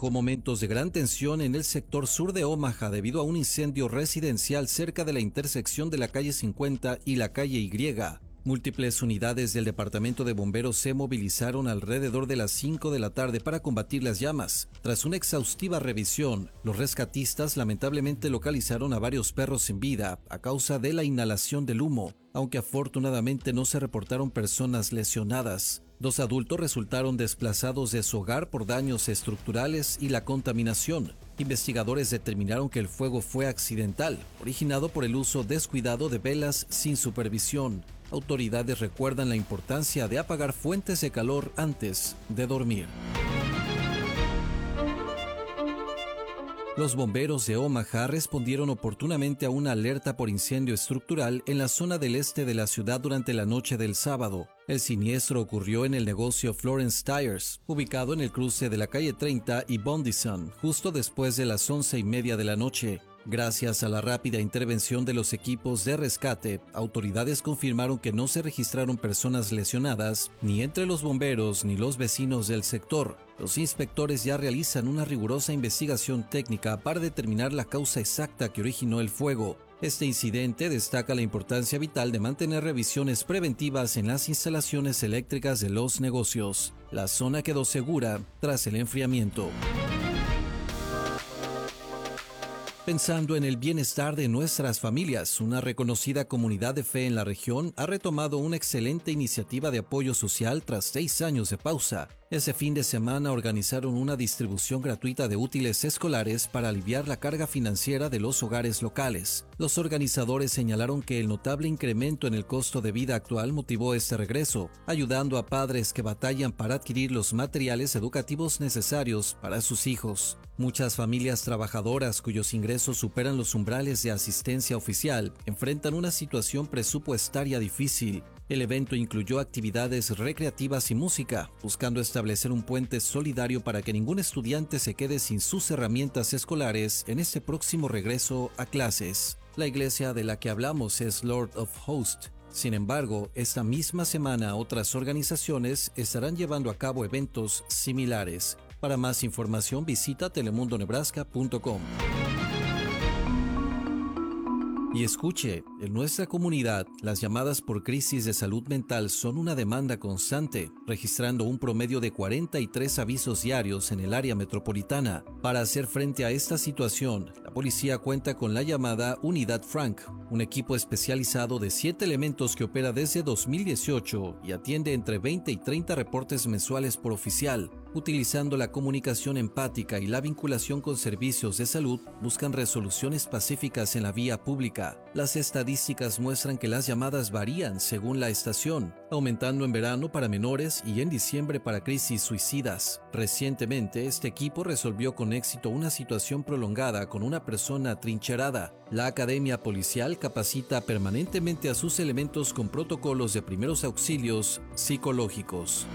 dejó momentos de gran tensión en el sector sur de Omaha debido a un incendio residencial cerca de la intersección de la calle 50 y la calle Y. Múltiples unidades del Departamento de Bomberos se movilizaron alrededor de las 5 de la tarde para combatir las llamas. Tras una exhaustiva revisión, los rescatistas lamentablemente localizaron a varios perros sin vida a causa de la inhalación del humo, aunque afortunadamente no se reportaron personas lesionadas. 2 adultos resultaron desplazados de su hogar por daños estructurales y la contaminación. Investigadores determinaron que el fuego fue accidental, originado por el uso descuidado de velas sin supervisión. Autoridades recuerdan la importancia de apagar fuentes de calor antes de dormir. Los bomberos de Omaha respondieron oportunamente a una alerta por incendio estructural en la zona del este de la ciudad durante la noche del sábado. El siniestro ocurrió en el negocio Florence Tires, ubicado en el cruce de la calle 30 y Bondison, justo después de las 11:30 de la noche. Gracias a la rápida intervención de los equipos de rescate, autoridades confirmaron que no se registraron personas lesionadas, ni entre los bomberos ni los vecinos del sector. Los inspectores ya realizan una rigurosa investigación técnica para determinar la causa exacta que originó el fuego. Este incidente destaca la importancia vital de mantener revisiones preventivas en las instalaciones eléctricas de los negocios. La zona quedó segura tras el enfriamiento. Pensando en el bienestar de nuestras familias, una reconocida comunidad de fe en la región ha retomado una excelente iniciativa de apoyo social tras 6 años de pausa. Ese fin de semana organizaron una distribución gratuita de útiles escolares para aliviar la carga financiera de los hogares locales. Los organizadores señalaron que el notable incremento en el costo de vida actual motivó este regreso, ayudando a padres que batallan para adquirir los materiales educativos necesarios para sus hijos. Muchas familias trabajadoras cuyos ingresos superan los umbrales de asistencia oficial enfrentan una situación presupuestaria difícil. El evento incluyó actividades recreativas y música, buscando establecer un puente solidario para que ningún estudiante se quede sin sus herramientas escolares en este próximo regreso a clases. La iglesia de la que hablamos es Lord of Hosts. Sin embargo, esta misma semana otras organizaciones estarán llevando a cabo eventos similares. Para más información visita telemundonebraska.com. Y escuche, en nuestra comunidad, las llamadas por crisis de salud mental son una demanda constante, registrando un promedio de 43 avisos diarios en el área metropolitana. Para hacer frente a esta situación, la policía cuenta con la llamada Unidad Frank, un equipo especializado de 7 elementos que opera desde 2018 y atiende entre 20 y 30 reportes mensuales por oficial. Utilizando la comunicación empática y la vinculación con servicios de salud, buscan resoluciones pacíficas en la vía pública. Las estadísticas muestran que las llamadas varían según la estación, aumentando en verano para menores y en diciembre para crisis suicidas. Recientemente, este equipo resolvió con éxito una situación prolongada con una persona atrincherada. La Academia Policial capacita permanentemente a sus elementos con protocolos de primeros auxilios psicológicos.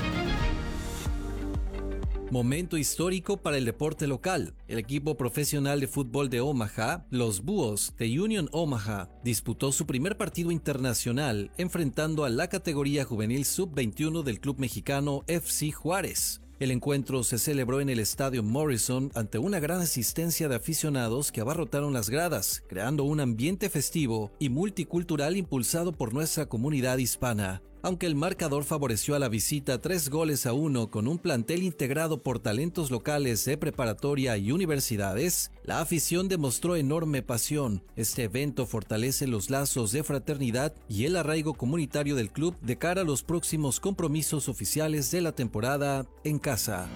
Momento histórico para el deporte local. El equipo profesional de fútbol de Omaha, los Búhos de Union Omaha, disputó su primer partido internacional enfrentando a la categoría juvenil sub-21 del club mexicano FC Juárez. El encuentro se celebró en el estadio Morrison ante una gran asistencia de aficionados que abarrotaron las gradas, creando un ambiente festivo y multicultural impulsado por nuestra comunidad hispana. Aunque el marcador favoreció a la visita 3-1 con un plantel integrado por talentos locales de preparatoria y universidades, la afición demostró enorme pasión. Este evento fortalece los lazos de fraternidad y el arraigo comunitario del club de cara a los próximos compromisos oficiales de la temporada en casa.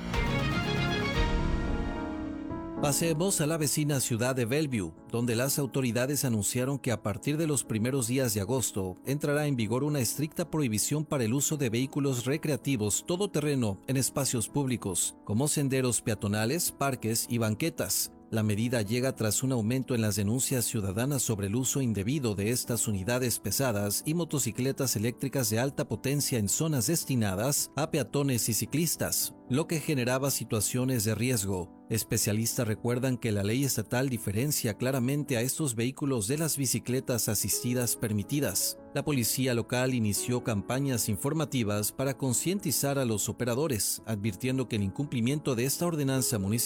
Pasemos a la vecina ciudad de Bellevue, donde las autoridades anunciaron que a partir de los primeros días de agosto entrará en vigor una estricta prohibición para el uso de vehículos recreativos todoterreno en espacios públicos, como senderos peatonales, parques y banquetas. La medida llega tras un aumento en las denuncias ciudadanas sobre el uso indebido de estas unidades pesadas y motocicletas eléctricas de alta potencia en zonas destinadas a peatones y ciclistas, lo que generaba situaciones de riesgo. Especialistas recuerdan que la ley estatal diferencia claramente a estos vehículos de las bicicletas asistidas permitidas. La policía local inició campañas informativas para concientizar a los operadores, advirtiendo que el incumplimiento de esta ordenanza municipal